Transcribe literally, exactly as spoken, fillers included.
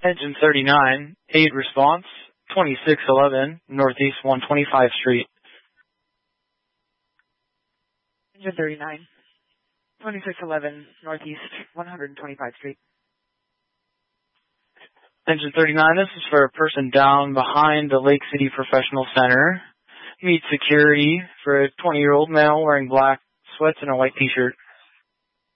Engine thirty-nine, aid response, twenty-six eleven, Northeast one twenty-five Street. Engine thirty-nine, twenty-six eleven, Northeast one twenty-five Street. Engine thirty-nine, this is for a person down behind the Lake City Professional Center. Meet security for a twenty-year-old male wearing black sweats and a white t-shirt.